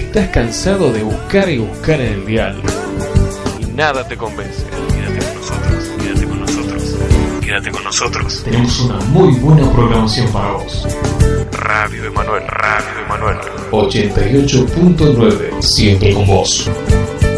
Estás cansado de buscar y buscar en el dial y nada te convence. Quédate con nosotros, quédate con nosotros, quédate con nosotros. Tenemos una muy buena programación para vos. Radio Emanuel, Radio Emanuel. 88.9, siempre con vos.